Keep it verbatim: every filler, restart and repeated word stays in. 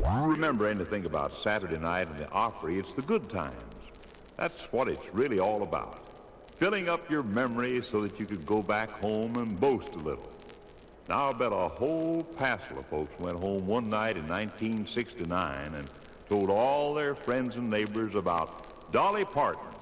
you remember anything about Saturday night in the Opry, it's the good times. That's what it's really all about. Filling up your memory so that you could go back home and boast a little. Now, I bet a whole passel of folks went home one night in nineteen sixty-nine and told all their friends and neighbors about Dolly Parton